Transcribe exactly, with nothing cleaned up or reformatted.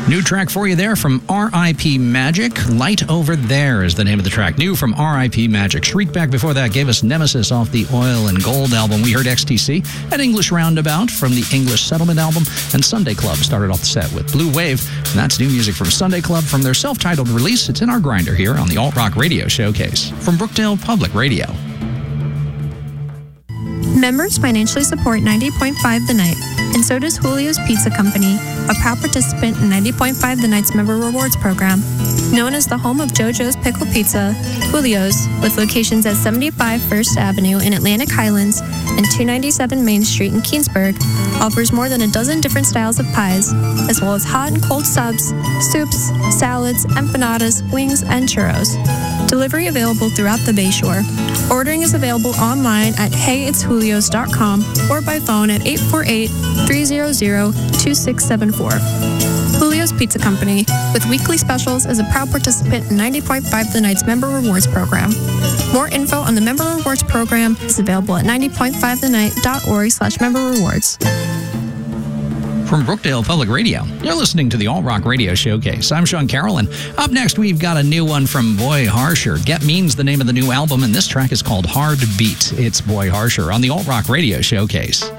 New track for you there from R I P Magic. Light Over There is the name of the track. New from R I P Magic. Shriekback before that gave us Nemesis off the Oil and Gold album. We heard X T C and English Roundabout from the English Settlement album. And Sunday Club started off the set with Blue Wave. And that's new music from Sunday Club from their self-titled release. It's in our grinder here on the Alt Rock Radio Showcase from Brookdale Public Radio. Members financially support ninety point five The Night, and so does Julio's Pizza Company, a proud participant in ninety point five The Night's Member Rewards Program. Known as the home of JoJo's Pickle Pizza, Julio's, with locations at seventy-five First Avenue in Atlantic Highlands and two ninety-seven Main Street in Keensburg, offers more than a dozen different styles of pies, as well as hot and cold subs, soups, salads, empanadas, wings, and churros. Delivery available throughout the Bayshore. Ordering is available online at hey it's julios dot com or by phone at eight four eight, three hundred, two six seven four. Julio's Pizza Company, with weekly specials, is a proud participant in ninety point five The Night's Member Rewards Program. More info on the Member Rewards Program is available at ninety point five the night dot org slash member rewards. From Brookdale Public Radio, you're listening to the Alt Rock Radio Showcase. I'm Sean Carroll, and up next we've got a new one from Boy Harsher. Get Mean's the name of the new album, and this track is called Hard Beat. It's Boy Harsher on the Alt Rock Radio Showcase.